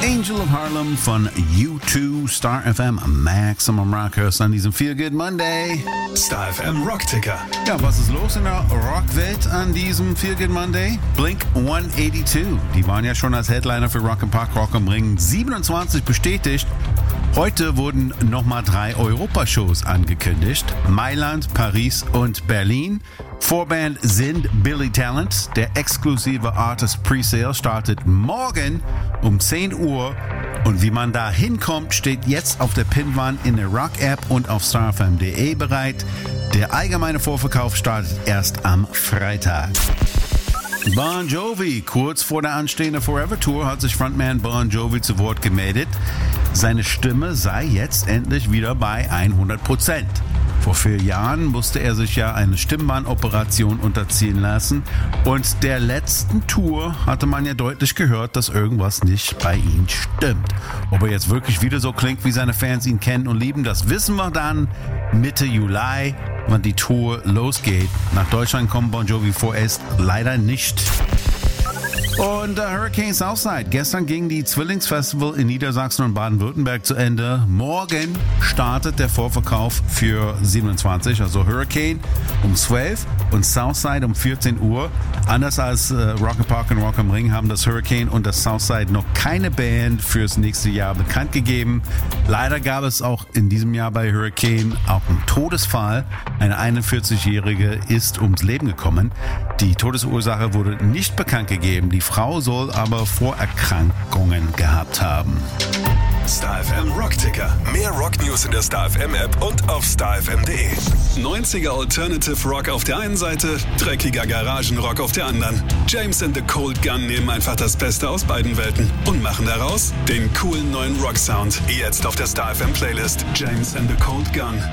Angel of Harlem von U2, Star FM, Maximum Rock hörst an diesem Feel Good Monday. Star FM Rockticker. Ja, was ist los in der Rockwelt an diesem Feel Good Monday? Blink 182, die waren ja schon als Headliner für Rock im Park, Rock am Ring 27 bestätigt. Heute wurden nochmal 3 Europashows angekündigt. Mailand, Paris und Berlin. Vorband sind Billy Talent. Der exklusive Artist Presale startet morgen um 10 Uhr. Und wie man da hinkommt, steht jetzt auf der Pinwand in der Rock-App und auf starfm.de bereit. Der allgemeine Vorverkauf startet erst am Freitag. Bon Jovi, kurz vor der anstehenden Forever Tour hat sich Frontman Bon Jovi zu Wort gemeldet. Seine Stimme sei jetzt endlich wieder bei 100%. Vor 4 Jahren musste er sich ja eine Stimmbandoperation unterziehen lassen. Und der letzten Tour hatte man ja deutlich gehört, dass irgendwas nicht bei ihm stimmt. Ob er jetzt wirklich wieder so klingt, wie seine Fans ihn kennen und lieben, das wissen wir dann Mitte Juli, wann die Tour losgeht. Nach Deutschland kommt Bon Jovi vorerst leider nicht. Und Hurricane Southside. Gestern ging die Zwillingsfestival in Niedersachsen und Baden-Württemberg zu Ende. Morgen startet der Vorverkauf für 27, also Hurricane um 12 und Southside um 14 Uhr. Anders als Rock im Park und Rock am Ring haben das Hurricane und das Southside noch keine Band fürs nächste Jahr bekannt gegeben. Leider gab es auch in diesem Jahr bei Hurricane auch einen Todesfall. Eine 41-Jährige ist ums Leben gekommen. Die Todesursache wurde nicht bekannt gegeben. Die Frau soll aber Vorerkrankungen gehabt haben. Star FM Rockticker. Mehr Rock-News in der Star FM App und auf starfm.de. 90er Alternative Rock auf der einen Seite, dreckiger Garagenrock auf der anderen. James and the Cold Gun nehmen einfach das Beste aus beiden Welten und machen daraus den coolen neuen Rock-Sound. Jetzt auf der Star FM Playlist. James and the Cold Gun.